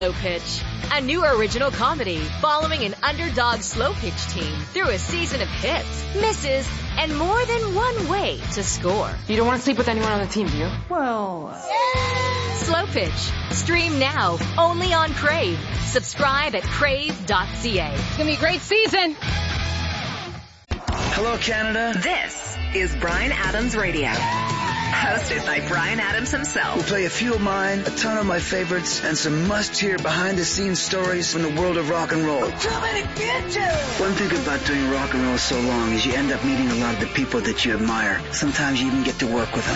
Slow Pitch, a new original comedy following an underdog slow pitch team through a season of hits, misses, and more than one way to score. You don't want to sleep with anyone on the team, do you? Well... Slow Pitch. Stream now, only on Crave. Subscribe at crave.ca. It's going to be a great season. Hello, Canada. This is Bryan Adams Radio. Hosted by Bryan Adams himself. We'll play a few of mine, a ton of my favorites, and some must-hear behind-the-scenes stories from the world of rock and roll. One thing about doing rock and roll so long is you end up meeting a lot of the people that you admire. Sometimes you even get to work with them.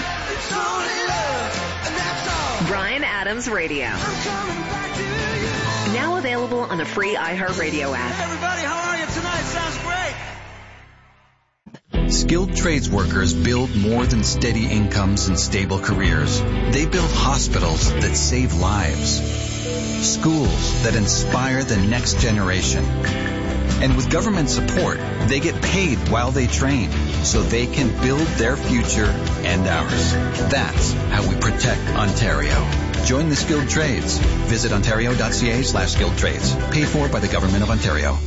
Bryan Adams Radio. Now available on the free iHeartRadio app. Everybody, how are you tonight? Sounds great. Skilled trades workers build more than steady incomes and stable careers. They build hospitals that save lives, schools that inspire the next generation. And with government support, they get paid while they train so they can build their future and ours. That's how we protect Ontario. Join the skilled trades. Visit ontario.ca/skilled trades. Paid for by the Government of Ontario.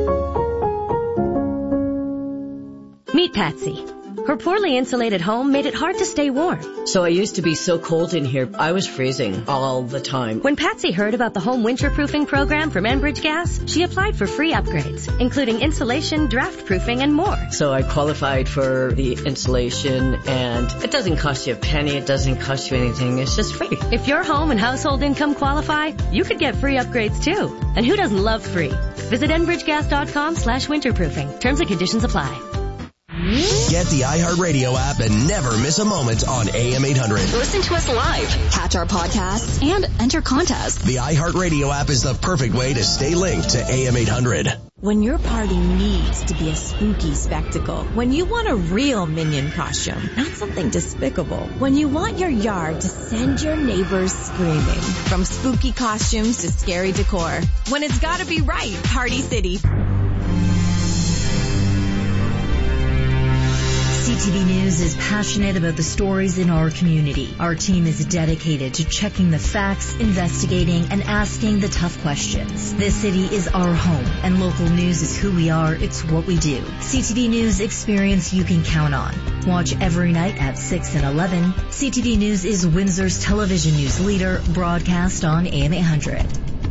Meet Patsy. Her poorly insulated home made it hard to stay warm. So I used to be so cold in here, I was freezing all the time. When Patsy heard about the home winterproofing program from Enbridge Gas, she applied for free upgrades, including insulation, draft proofing, and more. So I qualified for the insulation, and it doesn't cost you a penny, it doesn't cost you anything, it's just free. If your home and household income qualify, you could get free upgrades too. And who doesn't love free? Visit enbridgegas.com/winterproofing. Terms and conditions apply. Get the iHeartRadio app and never miss a moment on AM 800. Listen to us live. Catch our podcasts and enter contests. The iHeartRadio app is the perfect way to stay linked to AM 800. When your party needs to be a spooky spectacle, when you want a real Minion costume, not something despicable, when you want your yard to send your neighbors screaming, from spooky costumes to scary decor, when it's gotta be right, Party City. CTV News is passionate about the stories in our community. Our team is dedicated to checking the facts, investigating, and asking the tough questions. This city is our home, and local news is who we are. It's what we do. CTV News experience you can count on. Watch every night at 6 and 11. CTV News is Windsor's television news leader, broadcast on AM 800.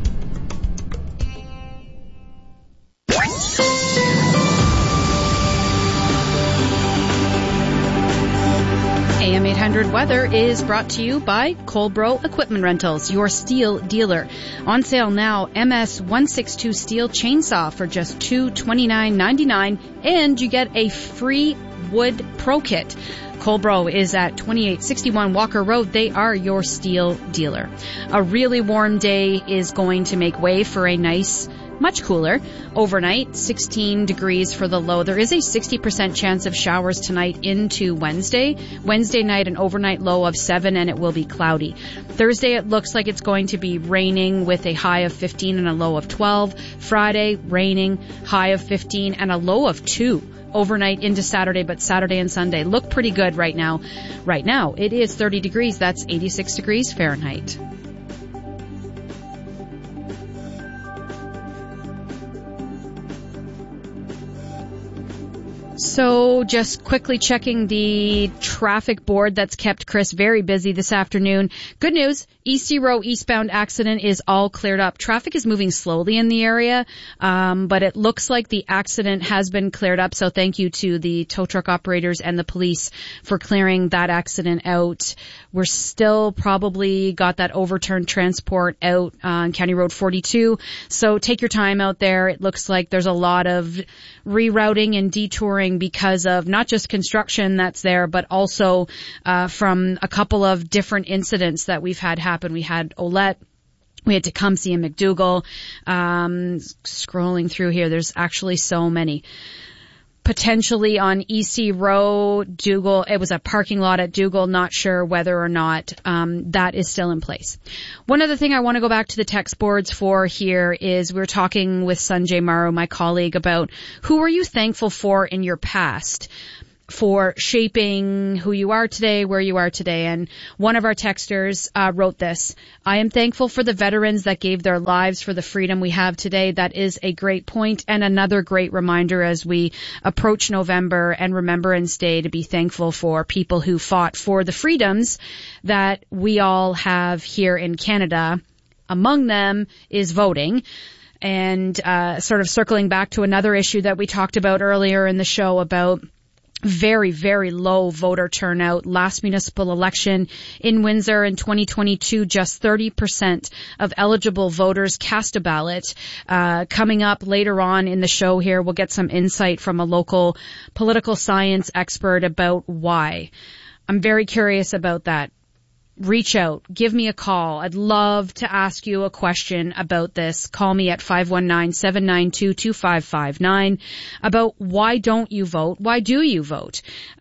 AM 800 weather is brought to you by Colbro Equipment Rentals, your steel dealer. On sale now, MS 162 steel chainsaw for just $229.99, and you get a free wood pro kit. Colbro is at 2861 Walker Road. They are your steel dealer. A really warm day is going to make way for a nice, much cooler overnight, 16 degrees for the low. There is a 60% chance of showers tonight into Wednesday. Wednesday night, an overnight low of 7, and it will be cloudy. Thursday, it looks like it's going to be raining with a high of 15 and a low of 12. Friday, raining, high of 15 and a low of 2. Overnight into Saturday, but Saturday and Sunday look pretty good right now. Right now, it is 30 degrees. That's 86 degrees Fahrenheit. So just quickly checking the traffic board that's kept Chris very busy this afternoon. Good news, EC Row eastbound accident is all cleared up. Traffic is moving slowly in the area, but it looks like the accident has been cleared up. So thank you to the tow truck operators and the police for clearing that accident out. We're still probably got that overturned transport out on County Road 42. So take your time out there. It looks like there's a lot of rerouting and detouring because of not just construction that's there, but also from a couple of different incidents that we've had happen. We had Olette, we had Tecumseh and McDougall. Scrolling through here, there's actually so many. Potentially on EC Row, Dougal, it was a parking lot at Dougal, not sure whether or not that is still in place. One other thing I want to go back to the text boards for here is we're talking with Sanjay Maru, my colleague, about who are you thankful for in your past. for shaping who you are today, where you are today. And one of our texters wrote this: I am thankful for the veterans that gave their lives for the freedom we have today. That is a great point and another great reminder as we approach November and Remembrance Day to be thankful for people who fought for the freedoms that we all have here in Canada. Among them is voting. And sort of circling back to another issue that we talked about earlier in the show about very, very low voter turnout. Last municipal election in Windsor in 2022, just 30% of eligible voters cast a ballot. Coming up later on in the show here, we'll get some insight from a local political science expert about why. I'm very curious about that. Reach out. Give me a call. I'd love to ask you a question about this. Call me at 519-792-2559 about why don't you vote? Why do you vote?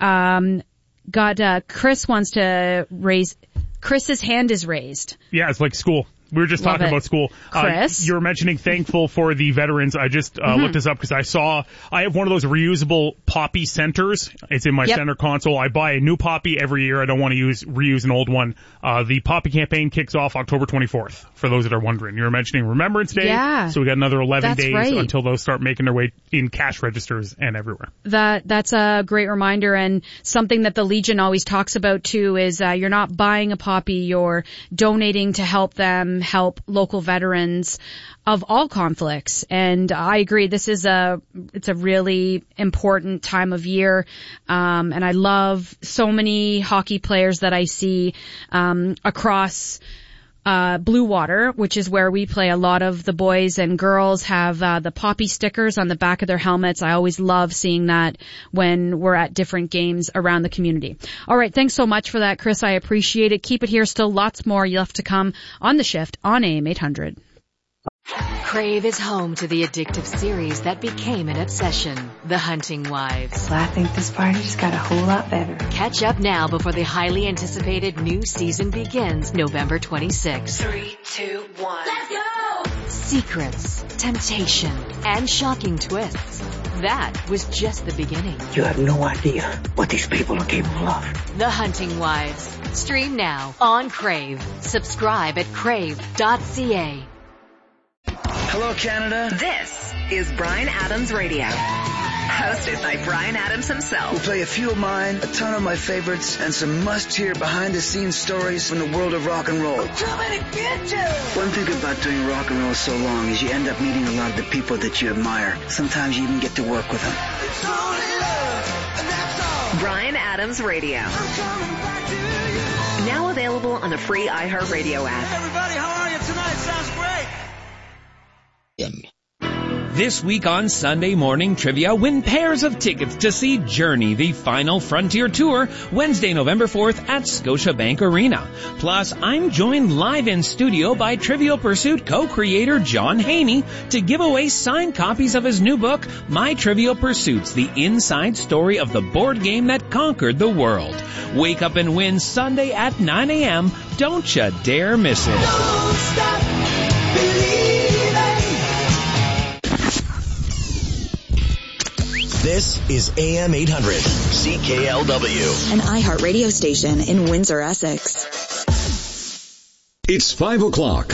Chris wants to raise, Chris's hand is raised. Yeah, it's like school. We were just talking about school. Chris? You were mentioning thankful for the veterans. I just looked this up because I have one of those reusable Poppy centers. It's in my center console. I buy a new Poppy every year. I don't want to reuse an old one. The Poppy campaign kicks off October 24th, for those that are wondering. You were mentioning Remembrance Day. Yeah. So we got another 11 days right. until those start making their way in cash registers and everywhere. That's a great reminder, and something that the Legion always talks about too is you're not buying a Poppy, you're donating to help them help local veterans of all conflicts. And I agree, it's a really important time of year. And I love so many hockey players that I see across Blue Water, which is where we play. A lot of the boys and girls have the Poppy stickers on the back of their helmets. I always love seeing that when we're at different games around the community. All right, thanks so much for that, Chris. I appreciate it. Keep it here. Still lots more left to come on The Shift on AM 800. Crave is home to the addictive series that became an obsession, The Hunting Wives. Well, I think this party just got a whole lot better. Catch up now before the highly anticipated new season begins November 26th. 3, 2, 1. Let's go! Secrets, temptation, and shocking twists. That was just the beginning. You have no idea what these people are capable of. The Hunting Wives. Stream now on Crave. Subscribe at crave.ca. Hello, Canada. This is Bryan Adams Radio. Hosted by Bryan Adams himself. We'll play a few of mine, a ton of my favorites, and some must-hear behind-the-scenes stories from the world of rock and roll. One thing about doing rock and roll so long is you end up meeting a lot of the people that you admire. Sometimes you even get to work with them. Bryan Adams Radio. Now available on the free iHeartRadio app. Everybody, how are you tonight? Sounds great. This week on Sunday Morning Trivia, win pairs of tickets to see Journey, the Final Frontier Tour, Wednesday, November 4th at Scotiabank Arena. Plus, I'm joined live in studio by Trivial Pursuit co-creator John Haney to give away signed copies of his new book, My Trivial Pursuits, the inside story of the board game that conquered the world. Wake up and win Sunday at 9 a.m. Don't you dare miss it. Don't stop believing. This is AM 800, CKLW. An iHeartRadio station in Windsor, Essex. It's 5 o'clock.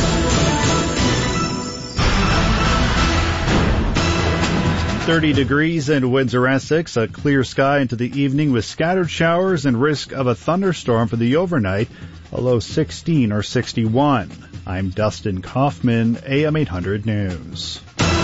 .30 degrees in Windsor, Essex. A clear sky into the evening with scattered showers and risk of a thunderstorm for the overnight. A low 16 or 61. I'm Dustin Kaufman, AM 800 News.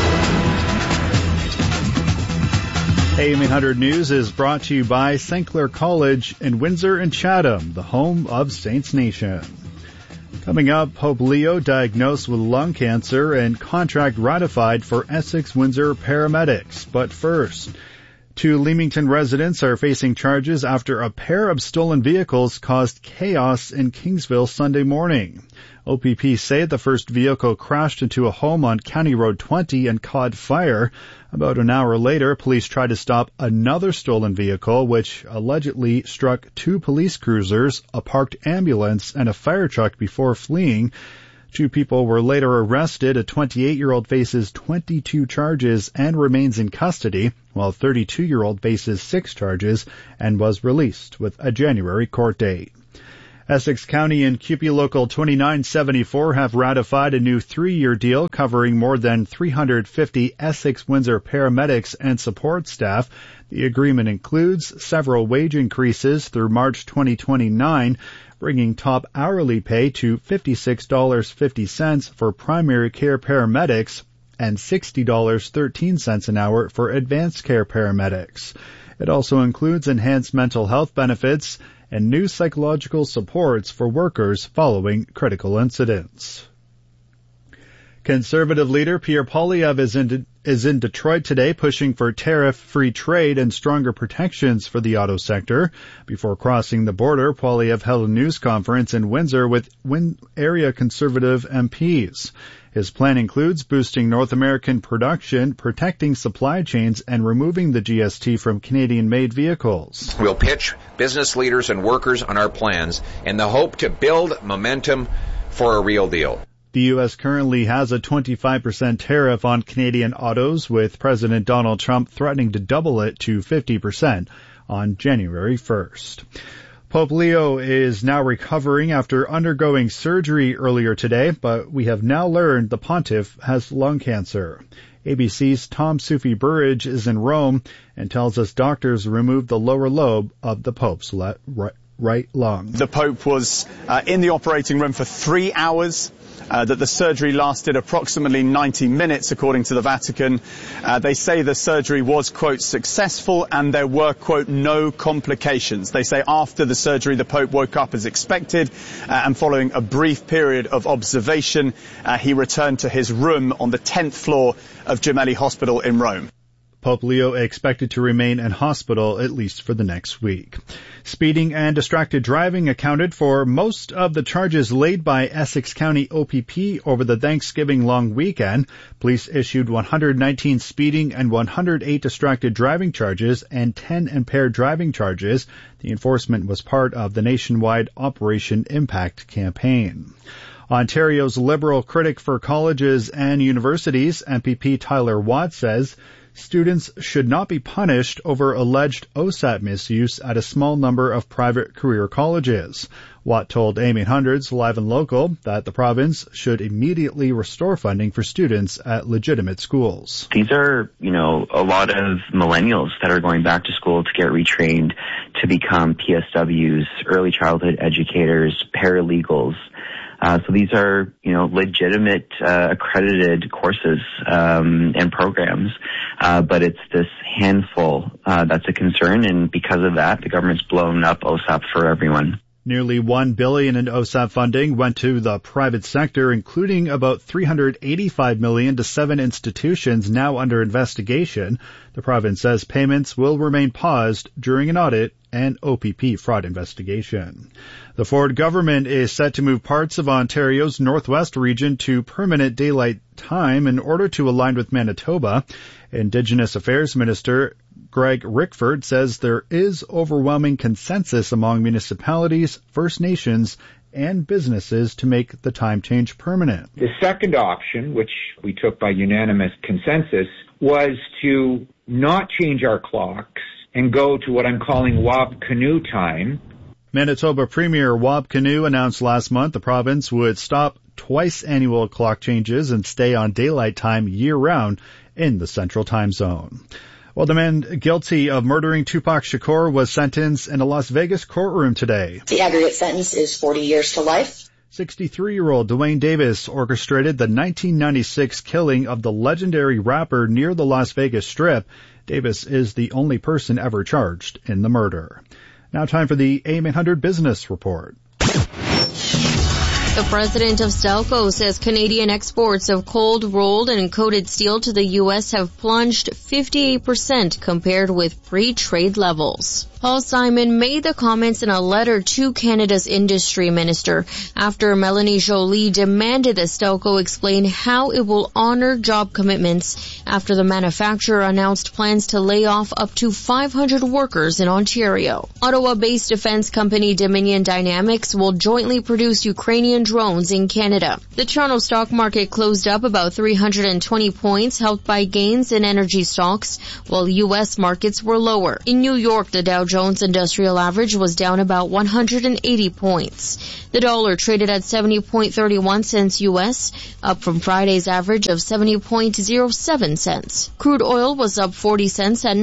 AM 800 News is brought to you by St. Clair College in Windsor and Chatham, the home of Saints Nation. Coming up, Hope Leo diagnosed with lung cancer and contract ratified for Essex-Windsor paramedics. But first, 2 Leamington residents are facing charges after a pair of stolen vehicles caused chaos in Kingsville Sunday morning. OPP say the first vehicle crashed into a home on County Road 20 and caught fire. About an hour later, police tried to stop another stolen vehicle, which allegedly struck 2 police cruisers, a parked ambulance, and a fire truck before fleeing. 2 people were later arrested. A 28-year-old faces 22 charges and remains in custody, while a 32-year-old faces 6 charges and was released with a January court date. Essex County and CUPE Local 2974 have ratified a new 3-year deal covering more than 350 Essex-Windsor paramedics and support staff. The agreement includes several wage increases through March 2029, bringing top hourly pay to $56.50 for primary care paramedics and $60.13 an hour for advanced care paramedics. It also includes enhanced mental health benefits and new psychological supports for workers following critical incidents. Conservative leader Pierre Poilievre is in Detroit today pushing for tariff-free trade and stronger protections for the auto sector. Before crossing the border, Poilievre held a news conference in Windsor with area Conservative MPs. His plan includes boosting North American production, protecting supply chains, and removing the GST from Canadian-made vehicles. We'll pitch business leaders and workers on our plans in the hope to build momentum for a real deal. The U.S. currently has a 25% tariff on Canadian autos, with President Donald Trump threatening to double it to 50% on January 1st. Pope Leo is now recovering after undergoing surgery earlier today, but we have now learned the pontiff has lung cancer. ABC's Tom Sufi Burridge is in Rome and tells us doctors removed the lower lobe of the Pope's right lung. The Pope was in the operating room for 3 hours. That the surgery lasted approximately 90 minutes, according to the Vatican. They say the surgery was, quote, successful and there were, quote, no complications. They say after the surgery, the Pope woke up as expected and following a brief period of observation, he returned to his room on the 10th floor of Gemelli Hospital in Rome. Pope Leo expected to remain in hospital at least for the next week. Speeding and distracted driving accounted for most of the charges laid by Essex County OPP over the Thanksgiving long weekend. Police issued 119 speeding and 108 distracted driving charges and 10 impaired driving charges. The enforcement was part of the nationwide Operation Impact campaign. Ontario's Liberal critic for colleges and universities, MPP Tyler Watt, says students should not be punished over alleged OSAP misuse at a small number of private career colleges. Watt told AM800's Live and Local that the province should immediately restore funding for students at legitimate schools. These are, a lot of millennials that are going back to school to get retrained to become PSWs, early childhood educators, paralegals. So these are, legitimate, accredited courses, and programs. But it's this handful, that's a concern. And because of that, the government's blown up OSAP for everyone. Nearly $1 billion in OSAP funding went to the private sector, including about $385 million to 7 institutions now under investigation. The province says payments will remain paused during an audit and OPP fraud investigation. The Ford government is set to move parts of Ontario's northwest region to permanent daylight time in order to align with Manitoba. Indigenous Affairs Minister Greg Rickford says there is overwhelming consensus among municipalities, First Nations, and businesses to make the time change permanent. The second option, which we took by unanimous consensus, was to not change our clocks and go to what I'm calling Wab Canoe time. Manitoba Premier Wab Canoe announced last month the province would stop twice annual clock changes and stay on daylight time year-round in the Central Time Zone. Well, the man guilty of murdering Tupac Shakur was sentenced in a Las Vegas courtroom today. The aggregate sentence is 40 years to life. 63-year-old Dwayne Davis orchestrated the 1996 killing of the legendary rapper near the Las Vegas Strip. Davis is the only person ever charged in the murder. Now time for the AM800 Business Report. The president of Stelco says Canadian exports of cold, rolled, and coated steel to the U.S. have plunged 58% compared with pre-trade levels. Paul Simon made the comments in a letter to Canada's industry minister after Melanie Joly demanded that Stelco explain how it will honor job commitments after the manufacturer announced plans to lay off up to 500 workers in Ontario. Ottawa-based defense company Dominion Dynamics will jointly produce Ukrainian drones in Canada. The Toronto stock market closed up about 320 points, helped by gains in energy stocks, while U.S. markets were lower. In New York, the Dow Jones Industrial Average was down about 180 points. The dollar traded at 70.31 cents U.S., up from Friday's average of 70.07 cents. Crude oil was up 40 cents at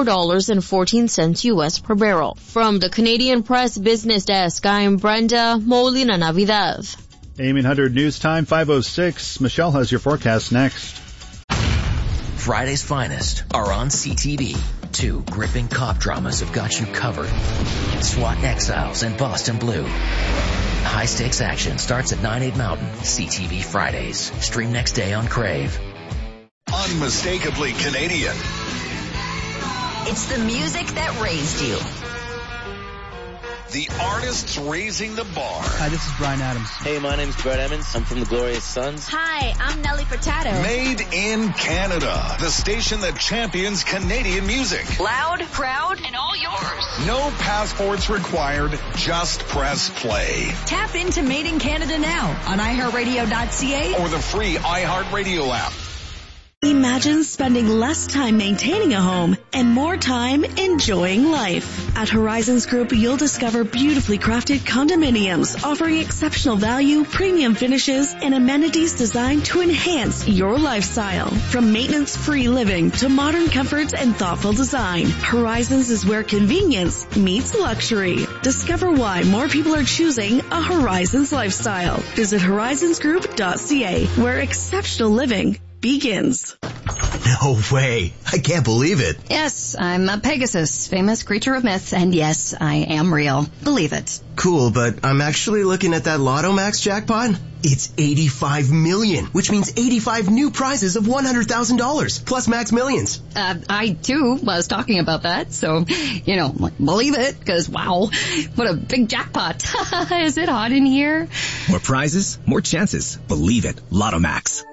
$94.14 U.S. per barrel. From the Canadian Press Business Desk, I'm Brenda Molina Navidad. AM 800 News Time, 5:06. Michelle has your forecast next. Friday's finest are on CTV. 2 gripping cop dramas have got you covered. SWAT Exiles and Boston Blue. High-stakes action starts at 9/8 Mountain. CTV Fridays. Stream next day on Crave. Unmistakably Canadian. It's the music that raised you. The artists raising the bar. Hi, this is Bryan Adams. Hey, my name's Brett Emmons. I'm from the Glorious Sons. Hi, I'm Nelly Furtado. Made in Canada. The station that champions Canadian music. Loud, proud, and all yours. No passports required. Just press play. Tap into Made in Canada now on iHeartRadio.ca or the free iHeartRadio app. Imagine spending less time maintaining a home and more time enjoying life. At Horizons Group, you'll discover beautifully crafted condominiums offering exceptional value, premium finishes, and amenities designed to enhance your lifestyle. From maintenance-free living to modern comforts and thoughtful design, Horizons is where convenience meets luxury. Discover why more people are choosing a Horizons lifestyle. Visit horizonsgroup.ca, where exceptional living begins. No way. I can't believe it. Yes, I'm a Pegasus, famous creature of myth, and yes, I am real. Believe it. Cool, but I'm actually looking at that Lotto Max jackpot. It's 85 million, which means 85 new prizes of $100,000, plus Max Millions. I, too, was talking about that, so, believe it, because, wow, what a big jackpot. Is it hot in here? More prizes, more chances. Believe it. Lotto Max.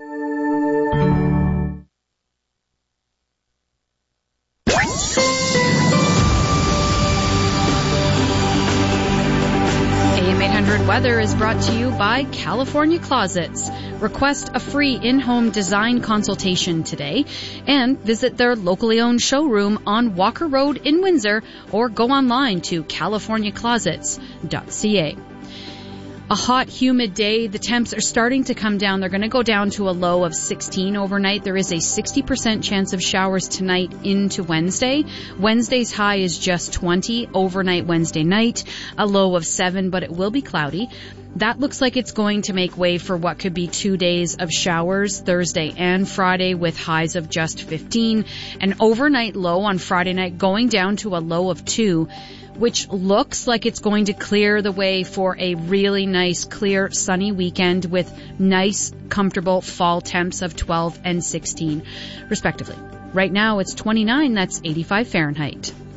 AM 800 Weather is brought to you by California Closets. Request a free in-home design consultation today and visit their locally owned showroom on Walker Road in Windsor or go online to californiaclosets.ca. A hot, humid day. The temps are starting to come down. They're going to go down to a low of 16 overnight. There is a 60% chance of showers tonight into Wednesday. Wednesday's high is just 20 overnight Wednesday night, a low of 7, but it will be cloudy. That looks like it's going to make way for what could be 2 days of showers, Thursday and Friday, with highs of just 15. An overnight low on Friday night going down to a low of 2. Which looks like it's going to clear the way for a really nice, clear, sunny weekend with nice, comfortable fall temps of 12 and 16, respectively. Right now, it's 29. That's 85 Fahrenheit.